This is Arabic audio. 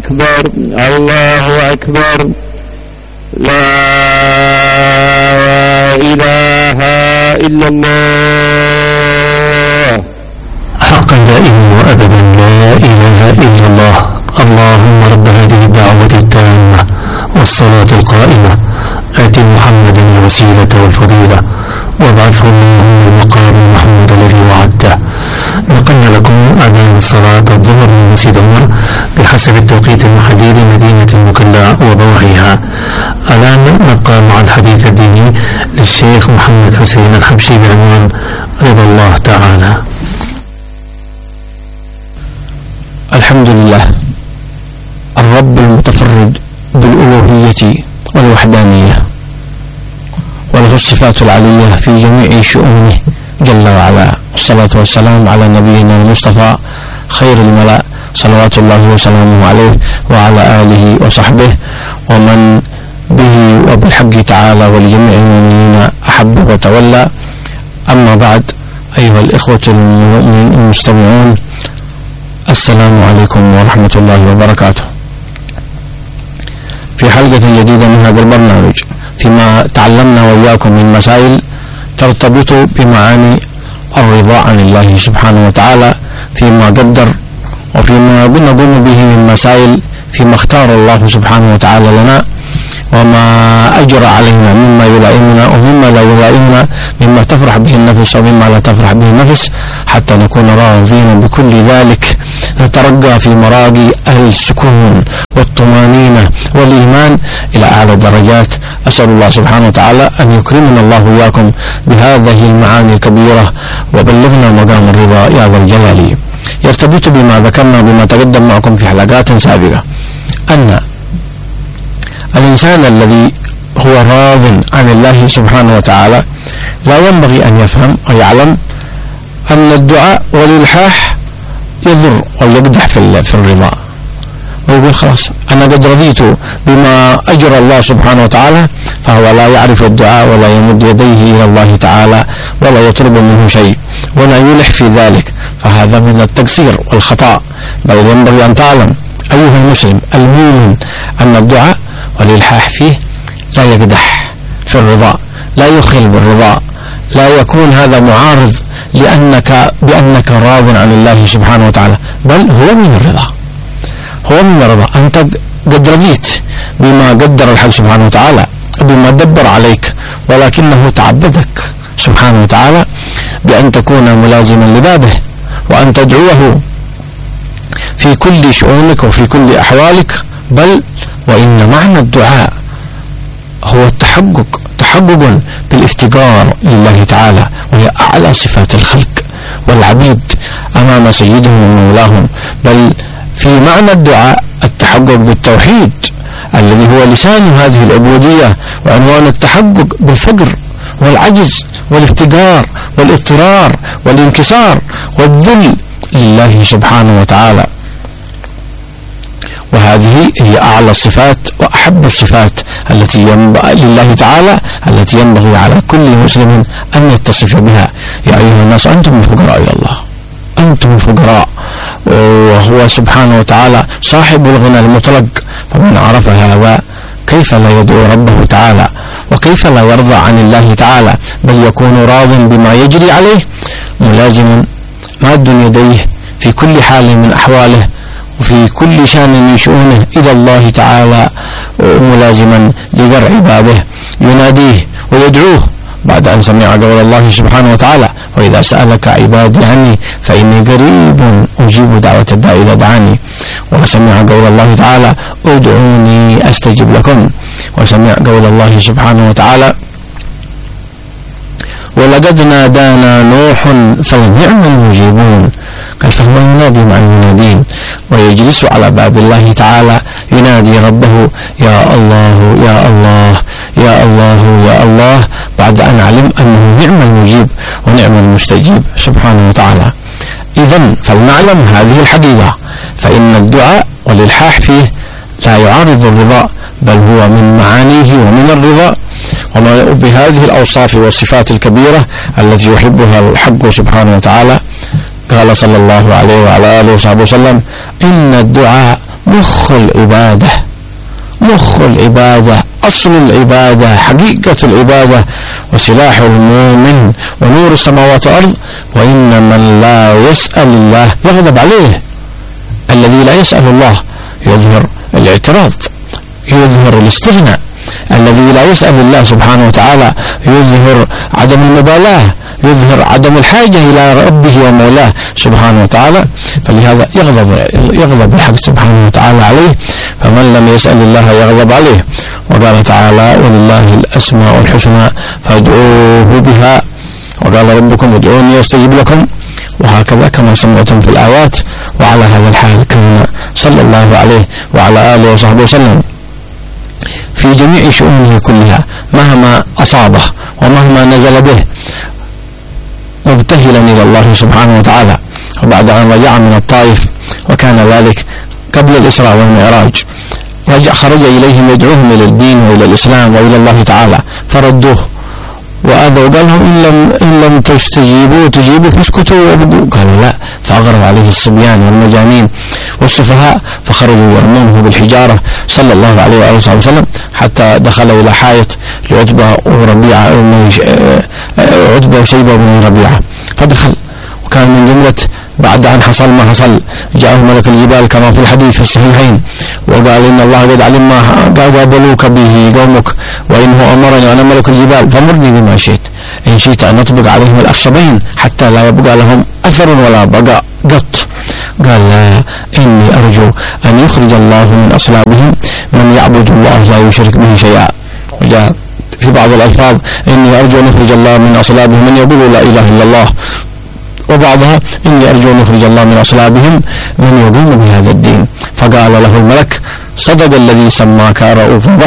أكبر الله أكبر لا إله إلا الله حقا دائما وأبدا لا إله إلا الله. اللهم رب هذه الدعوة التامة والصلاة القائمة آت محمدا الوسيلة والفضيلة وابعثه اللهم المقام المحمود الذي وعدته. نقلنا لكم أذان صلاة الظهر من مسجد عمر بحسب التوقيت المحلي لمدينة المكلا وضوعها. الآن نبقى مع الحديث الديني للشيخ محمد حسين الحبشي بعنوان رضا الله تعالى. الحمد لله الرب المتفرد بالألوهية والوحدانية، وله الصفات العلية في جميع شؤونه جل وعلا، والصلاة والسلام على نبينا المصطفى خير الملأ صلوات الله وسلامه عليه وعلى آله وصحبه ومن به وبالحق تعالى ولجميع المؤمنين أحب وتولى. أما بعد، أيها الإخوة المستمعون، السلام عليكم ورحمة الله وبركاته. في حلقة جديدة من هذا البرنامج فيما تعلمنا وإياكم من مسائل ترتبط بمعاني الرضا عن الله سبحانه وتعالى فيما قدر وفيما نقوم به من مسائل فيما اختار الله سبحانه وتعالى لنا وما أجرى علينا مما يلائمنا ومما لا يلائمنا، مما تفرح به النفس ومما لا تفرح به النفس، حتى نكون راضين بكل ذلك، نترقى في مراقي أهل السكون والطمانينة والإيمان إلى أعلى درجات. أسأل الله سبحانه وتعالى أن يكرمنا الله وإياكم بهذه المعاني الكبيرة وبلغنا مقام الرضا يا ذا الجلال. يرتبط بما ذكرنا بما تقدم معكم في حلقات سابقة أن الإنسان الذي هو راض عن الله سبحانه وتعالى لا ينبغي أن يفهم ويعلم أن الدعاء والإلحاح يضر أو يقدح في الرضا، ويقول خلاص أنا قد رضيت بما أجرى الله سبحانه وتعالى، فهو لا يعرف الدعاء ولا يمد يديه إلى الله تعالى ولا يطلب منه شيء ولا يلح في ذلك، فهذا من التقصير والخطأ. بل ينبغي أن تعلم أيها المسلم المؤمن أن الدعاء والإلحاح فيه لا يقدح في الرضا، لا يخل بالرضا، لا يكون هذا معارض بأنك راض عن الله سبحانه وتعالى، بل هو من الرضا، هو من الرضا. أنت قد رضيت بما قدر الحق سبحانه وتعالى بما دبر عليك، ولكنه تعبدك سبحانه وتعالى بأن تكون ملازما لبابه وأن تدعوه في كل شؤونك وفي كل أحوالك. بل وإن معنى الدعاء هو تحقق بالافتقار لله تعالى، وهي أعلى صفات الخلق والعبيد أمام سيدهم ومولاهم. بل في معنى الدعاء التحقق بالتوحيد الذي هو لسان هذه العبودية وعنوان التحقق بالفقر والعجز والافتقار والاضطرار والانكسار والذل لله سبحانه وتعالى. وهذه هي أعلى الصفات وأحب الصفات التي ينبغي لله تعالى، التي ينبغي على كل مسلم أن يتصف بها. يا أيها الناس أنتم الفقراء إلى الله، أنتم الفقراء، وهو سبحانه وتعالى صاحب الغنى المطلق. فمن عرف هذا كيف لا يدعو ربه تعالى، وكيف لا يرضى عن الله تعالى، بل يكون راض بما يجري عليه، ملازم ماد يديه في كل حال من أحواله وفي كل شان من شؤونه إلى الله تعالى، ملازما لقرع بابه يناديه ويدعوه بعد أن سمع قول الله سبحانه وتعالى: وإذا سألك عبادي عني فإني قريب أجيب دعوة الداعي إذا دعاني. وسمع قول الله تعالى: ادعوني أستجب لكم. وسمع قول الله سبحانه وتعالى: ولقد نادانا نوح فلنعم المجيبون. قال فهو ينادي مع المنادين ويجلس على باب الله تعالى ينادي ربه: يا الله يا الله يا الله يا الله، بعد أن علم أنه نعم المجيب ونعم المستجيب سبحانه وتعالى. إذن فلنعلم هذه الحقيقة، فإن الدعاء والإلحاح فيه لا يعارض الرضا، بل هو من معانيه ومن الرضا، وما بهذه الأوصاف والصفات الكبيرة التي يحبها الحق سبحانه وتعالى. قال صلى الله عليه وعلى آله وصحبه وسلم: إن الدعاء مخ العبادة، أصل العبادة، حقيقة العبادة، وسلاح المؤمن ونور السماوات والأرض. وإن من لا يسأل الله يغضب عليه. الذي لا يسأل الله يظهر الاعتراض، يظهر الاستغناء. الذي لا يسأل الله سبحانه وتعالى يظهر عدم المبالاة، يظهر عدم الحاجة إلى ربه ومولاه سبحانه وتعالى. فلهذا يغضب الحق سبحانه وتعالى عليه. فمن لم يسأل الله يغضب عليه. وقال تعالى: ولله الأسماء الحسنى فادعوه بها، وقال ربكم ادعوني استجب لكم. وهكذا كما سمعتم في الآيات. وعلى هذا الحال كان صلى الله عليه وعلى آله وصحبه وسلم في جميع شؤونه كلها، مهما أصابه ومهما نزل به، مبتهلا إلى الله سبحانه وتعالى. وبعد أن رجع من الطائف، وكان ذلك قبل الإسراء والمعراج، خرج إليهم يدعوهم إلى الدين وإلى الإسلام وإلى الله تعالى، فردوه وآذوا، قال لهم إن لم تجيبوا فاسكتوا وابقوا. قالوا لا، فأغرب عليه الصبيان والمجانين والسفهاء، فخرجوا يرمونه بالحجارة صلى الله عليه وآله وسلم، حتى دخل إلى حائط لعتبة وشيبة بن ربيعة، فدخل. وكان من جملة بعد أن حصل ما حصل جاءه ملك الجبال كما في الحديث في الصحيحين، وقال: إن الله قد علم ما قابلوك به قومك، وإنه أمرني أنا ملك الجبال فمرني بما شئت، إن شئت أن نطبق عليهم الأخشبين حتى لا يبقى لهم أثر ولا بقى قط. قال: لا، إني أرجو أن يخرج الله من أصلابهم من يعبد الله لا يشرك به شيئا. وجاء في بعض الألفاظ: إني أرجو أن يخرج الله من أصلابهم من يقول لا إله إلا الله. وبعضها: إني أرجو أن يخرج الله من أصلابهم من يقوم بهذا الدين. فقال له الملك: صدق الذي سماك رؤوف